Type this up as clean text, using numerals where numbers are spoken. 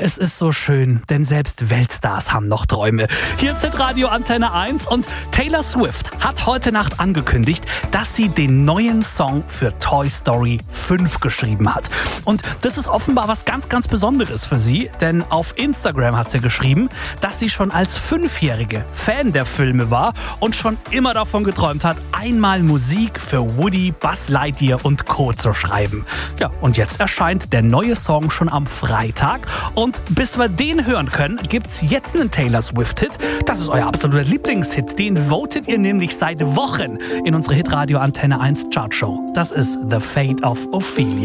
es ist so schön, denn selbst Weltstars haben noch Träume. Hier ist Hitradio Antenne 1 und Taylor Swift hat heute Nacht angekündigt, dass sie den neuen Song für Toy Story 5 geschrieben hat. Und das ist offenbar was ganz, ganz Besonderes für sie, denn auf Instagram hat sie geschrieben, dass sie schon als 5-Jährige Fan der Filme war und schon immer davon geträumt hat, einmal Musik für Woody, Buzz Lightyear und Co. zu schreiben. Ja, und jetzt erscheint der neue Song schon am Freitag. Und bis wir den hören können, gibt's jetzt einen Taylor Swift-Hit. Das ist euer absoluter Lieblingshit. Den votet ihr nämlich seit Wochen in unsere Hitradio Antenne 1 Chartshow. Das ist The Fate of Ophelia.